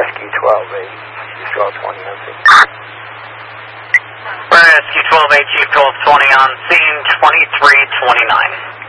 Rescue 12-8, Chief 1220 on scene. Rescue 12-8, Chief 1220 on scene, 2329.